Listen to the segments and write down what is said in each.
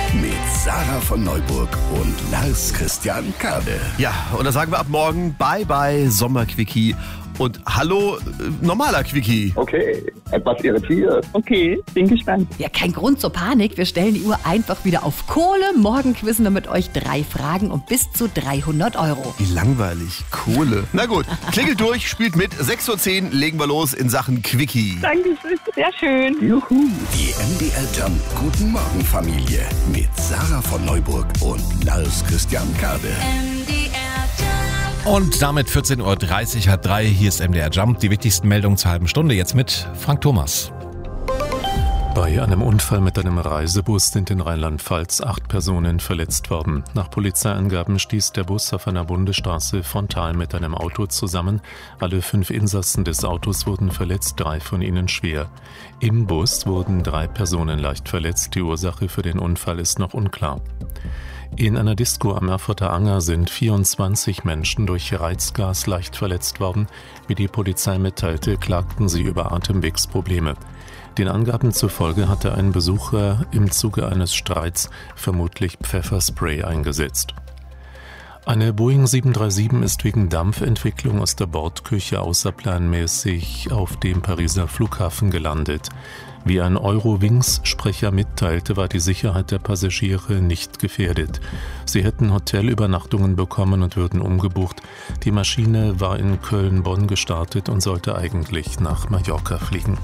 mit Sarah von Neuburg und Lars Christian Kade. Ja, und da sagen wir ab morgen Bye-bye Sommerquickie und hallo normaler Quickie. Okay, etwas irritiert. Okay, bin gespannt. Ja, kein Grund zur Panik. Wir stellen die Uhr einfach wieder auf Kohle. Morgen quizzen wir mit euch 3 Fragen und bis zu 300 Euro. Wie langweilig. Kohle. Na gut, klingelt durch, spielt mit. 6:10 Uhr legen wir los in Sachen Quickie. Dankeschön, sehr schön. Juhu. Die MDR Jump Guten Morgen Familie mit Sarah von Neuburg und Lars Christian Kade. Und damit 14:30 Uhr, halb 3, hier ist MDR Jump. Die wichtigsten Meldungen zur halben Stunde. Jetzt mit Frank Thomas. Bei einem Unfall mit einem Reisebus sind in Rheinland-Pfalz 8 Personen verletzt worden. Nach Polizeiangaben stieß der Bus auf einer Bundesstraße frontal mit einem Auto zusammen. Alle 5 Insassen des Autos wurden verletzt, 3 von ihnen schwer. Im Bus wurden 3 Personen leicht verletzt. Die Ursache für den Unfall ist noch unklar. In einer Disco am Erfurter Anger sind 24 Menschen durch Reizgas leicht verletzt worden. Wie die Polizei mitteilte, klagten sie über Atemwegsprobleme. Den Angaben zufolge hatte ein Besucher im Zuge eines Streits vermutlich Pfefferspray eingesetzt. Eine Boeing 737 ist wegen Dampfentwicklung aus der Bordküche außerplanmäßig auf dem Pariser Flughafen gelandet. Wie ein Eurowings-Sprecher mitteilte, war die Sicherheit der Passagiere nicht gefährdet. Sie hätten Hotelübernachtungen bekommen und würden umgebucht. Die Maschine war in Köln-Bonn gestartet und sollte eigentlich nach Mallorca fliegen.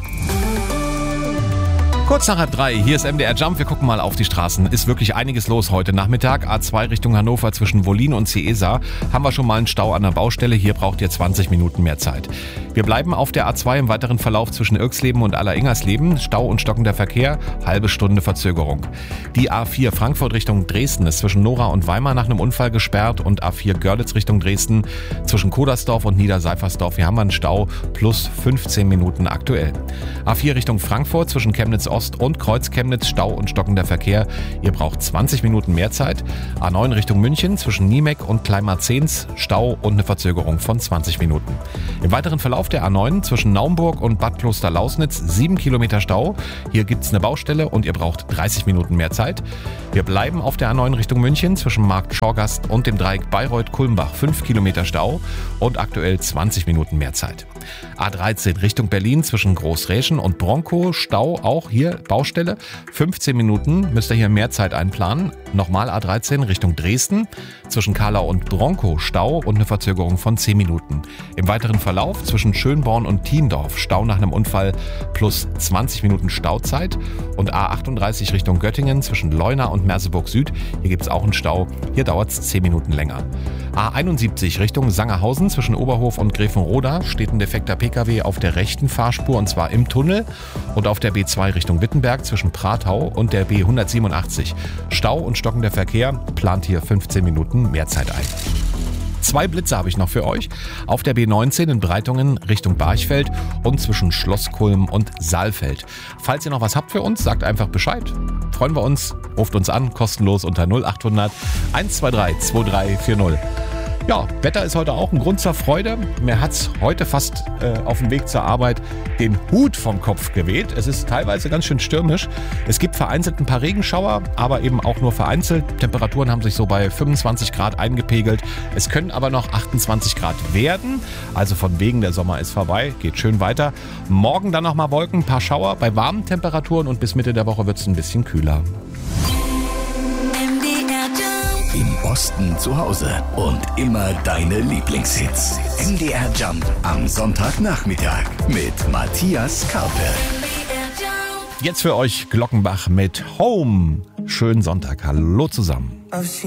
Kurz nach halb 3, hier ist MDR Jump. Wir gucken mal auf die Straßen. Ist wirklich einiges los heute Nachmittag. A2 Richtung Hannover zwischen Wollin und Ciesa haben wir schon mal einen Stau an der Baustelle. Hier braucht ihr 20 Minuten mehr Zeit. Wir bleiben auf der A2 im weiteren Verlauf zwischen Irxleben und Alleringhersleben. Stau und stockender Verkehr, halbe Stunde Verzögerung. Die A4 Frankfurt Richtung Dresden ist zwischen Nora und Weimar nach einem Unfall gesperrt und A4 Görlitz Richtung Dresden zwischen Kodersdorf und Niederseifersdorf. Hier haben wir einen Stau plus 15 Minuten aktuell. A4 Richtung Frankfurt zwischen Chemnitz Ost und Kreuz Chemnitz, Stau und stockender Verkehr. Ihr braucht 20 Minuten mehr Zeit. A9 Richtung München zwischen Niemek und Kleinmarzehns, Stau und eine Verzögerung von 20 Minuten. Im weiteren Verlauf der A9 zwischen Naumburg und Bad Kloster-Lausnitz 7 Kilometer Stau. Hier gibt es eine Baustelle und ihr braucht 30 Minuten mehr Zeit. Wir bleiben auf der A9 Richtung München zwischen Markt Schorgast und dem Dreieck Bayreuth-Kulmbach 5 Kilometer Stau und aktuell 20 Minuten mehr Zeit. A13 Richtung Berlin zwischen Großräschen und Bronkow, Stau auch hier Baustelle. 15 Minuten müsst ihr hier mehr Zeit einplanen. Nochmal A13 Richtung Dresden zwischen Kahlau und Bronkow, Stau und eine Verzögerung von 10 Minuten. Im weiteren Verlauf zwischen Schönborn und Thiendorf, Stau nach einem Unfall plus 20 Minuten Stauzeit. Und A38 Richtung Göttingen zwischen Leuna und Merseburg Süd. Hier gibt es auch einen Stau. Hier dauert es 10 Minuten länger. A71 Richtung Sangerhausen zwischen Oberhof und Gräfenroda steht ein defekter Pkw auf der rechten Fahrspur und zwar im Tunnel. Und auf der B2 Richtung Wittenberg zwischen Prathau und der B187. Stau und stockender Verkehr, plant hier 15 Minuten mehr Zeit ein. 2 Blitze habe ich noch für euch. Auf der B19 in Breitungen Richtung Barchfeld und zwischen Schlosskulm und Saalfeld. Falls ihr noch was habt für uns, sagt einfach Bescheid. Freuen wir uns. Ruft uns an, kostenlos unter 0800 123 2340. Ja, Wetter ist heute auch ein Grund zur Freude. Mir hat's heute fast auf dem Weg zur Arbeit den Hut vom Kopf geweht. Es ist teilweise ganz schön stürmisch. Es gibt vereinzelt ein paar Regenschauer, aber eben auch nur vereinzelt. Temperaturen haben sich so bei 25 Grad eingepegelt. Es können aber noch 28 Grad werden. Also von wegen, der Sommer ist vorbei. Geht schön weiter. Morgen dann nochmal Wolken, ein paar Schauer bei warmen Temperaturen und bis Mitte der Woche wird's ein bisschen kühler. Im Osten zu Hause und immer deine Lieblingshits. MDR Jump am Sonntagnachmittag mit Matthias Karpe. Jetzt für euch Glockenbach mit Home. Schönen Sonntag. Hallo zusammen.